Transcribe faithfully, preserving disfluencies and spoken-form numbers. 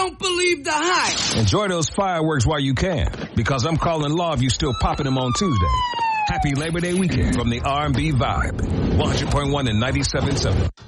don't believe the hype. Enjoy those fireworks while you can, because I'm calling law if you still popping them on Tuesday. Happy Labor Day weekend from the R and B Vibe. one hundred point one and ninety-seven point seven.